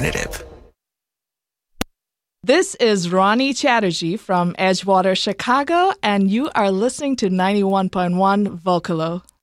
alternative. This is Ronnie Chatterjee from Edgewater, Chicago, and you are listening to 91.1 Vocalo.